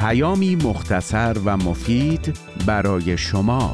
پیامی مختصر و مفید برای شما.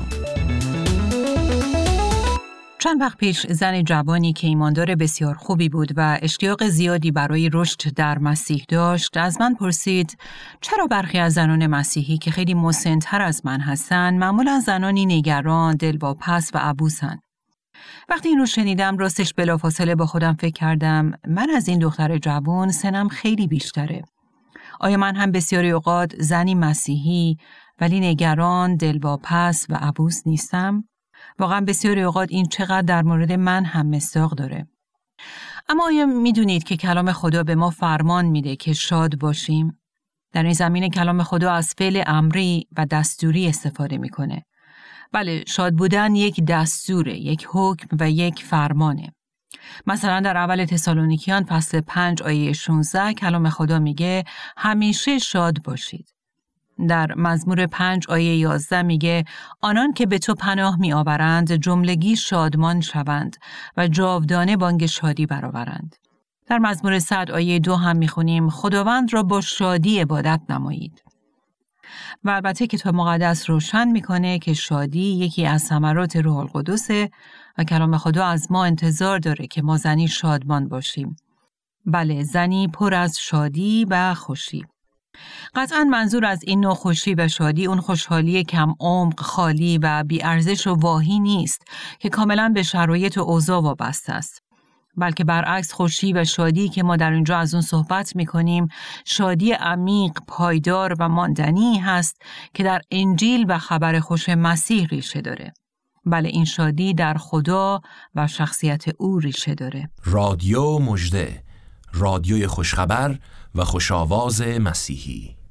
چند وقت پیش زن جوانی که ایماندار بسیار خوبی بود و اشتیاق زیادی برای رشد در مسیح داشت از من پرسید چرا برخی از زنان مسیحی که خیلی مسن‌تر از من هستن معمولا زنانی نگران، دلواپس و عبوسن. وقتی این رو شنیدم راستش بلافاصله با خودم فکر کردم من از این دختر جوان سنم خیلی بیشتره. آیا من هم بسیاری اوقات زنی مسیحی ولی نگران، دلواپس و عبوس نیستم؟ واقعا بسیاری اوقات این چقدر در مورد من هم مصداق داره. اما آیا میدونید که کلام خدا به ما فرمان میده که شاد باشیم؟ در این زمینه کلام خدا از فعل امری و دستوری استفاده میکنه. بله، شاد بودن یک دستوره، یک حکم و یک فرمانه. مثلا در اول تسالونیکیان فصل 5 آیه 16 کلام خدا میگه همیشه شاد باشید. در مزمور 5 آیه 11 میگه آنان که به تو پناه می آورند جملگی شادمان شوند و جاودانه بانگ شادی برآورند. در مزمور 100 آیه 2 هم میخونیم خداوند را با شادی عبادت نمایید. و البته کتاب مقدس روشن میکنه که شادی یکی از ثمرات روح القدسه و کلام خدا از ما انتظار داره که ما زنی شادمان باشیم. بله، زنی پر از شادی و خوشی. قطعاً منظور از این نوع خوشی و شادی اون خوشحالی کم عمق، خالی و بی ارزش و واهی نیست که کاملاً به شرایط و اوضاع وابسته است. بلکه برعکس خوشی و شادی که ما در اینجا از اون صحبت می‌کنیم، شادی عمیق، پایدار و ماندنی هست که در انجیل و خبر خوش مسیح ریشه داره. بله، این شادی در خدا و شخصیت او ریشه داره. رادیو مژده، رادیوی خوشخبر و خوش‌آواز مسیحی.